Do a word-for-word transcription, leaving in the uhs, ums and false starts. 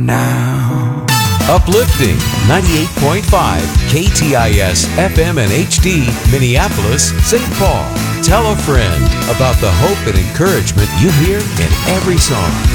Now. Uplifting ninety-eight point five K T I S F M and H D, Minneapolis, Saint Paul. Tell a friend about the hope and encouragement you hear in every song.